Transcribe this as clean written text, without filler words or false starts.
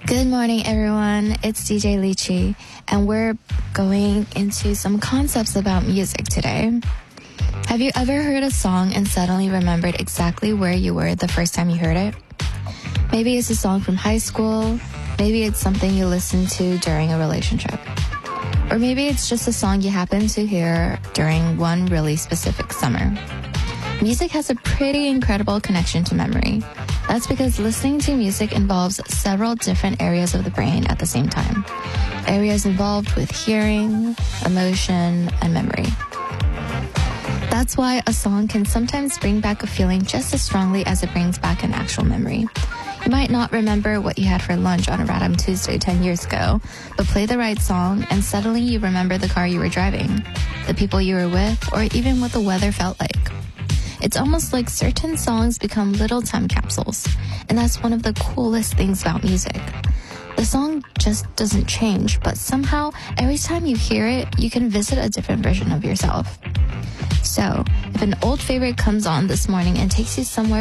Good morning, everyone. It's DJ Lychee, and we're going into some concepts about music today. Have you ever heard a song and suddenly remembered exactly where you were the first time you heard it? Maybe it's a song from high school, maybe it's something you listened to during a relationship. Or maybe it's just a song you happened to hear during one really specific summer. Music has a pretty incredible connection to memory. That's because listening to music involves several different areas of the brain at the same time. Areas involved with hearing, emotion, and memory. That's why a song can sometimes bring back a feeling just as strongly as it brings back an actual memory. You might not remember what you had for lunch on a random Tuesday 10 years ago, but play the right song and suddenly you remember the car you were driving, the people you were with, or even what the weather felt like. It's almost like certain songs become little time capsules, and that's one of the coolest things about music. The song just doesn't change, but somehow, every time you hear it, you can visit a different version of yourself. So, if an old favorite comes on this morning and takes you somewhere